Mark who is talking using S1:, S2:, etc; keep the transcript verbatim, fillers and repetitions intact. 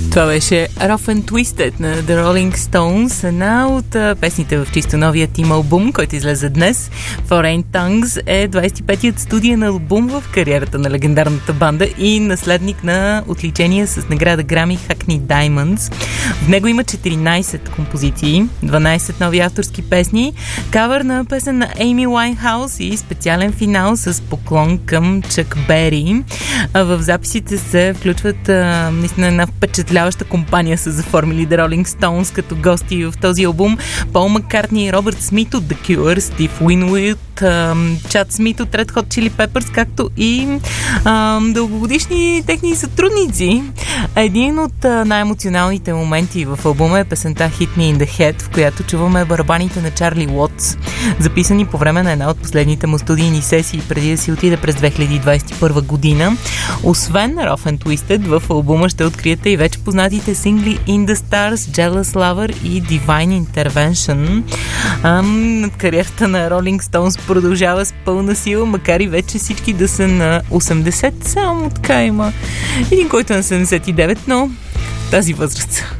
S1: Това беше Rough and Twisted на The Rolling Stones, една от а, песните в чисто новият им албум, който излезе днес. Foreign Tongues е двадесет и петият студиен албум в кариерата на легендарната банда и наследник на отличение с награда Грами Hackney Diamonds. В него има четиринадесет композиции, дванадесет нови авторски песни, кавър на песен на Amy Winehouse и специален финал с поклон към Чак Бери. А в записите се включват а, наистина една впечатляваща компания са заформили The Rolling Stones като гости в този албум. Пол Маккартни, Робърт Смит от The Cure, Стив Уинуит, Чад Смит от Red Hot Chili Peppers, както и а, дългогодишни техни сътрудници. Един от а, най-емоционалните моменти в албума е песента Hit Me in the Head, в която чуваме барабаните на Чарли Уотс, записани по време на една от последните му студийни сесии преди да си отиде през две хиляди двадесет и първа година. Освен Rough and Twisted, в албума ще откриете и вече познатите сингли In the Stars, Jealous Lover и Divine Intervention. Ам, кариерата на Rolling Stones продължава с пълна сила, макар и вече всички да са на осемдесет. Само така има един, който е на седемдесет и девет, но тази възраст.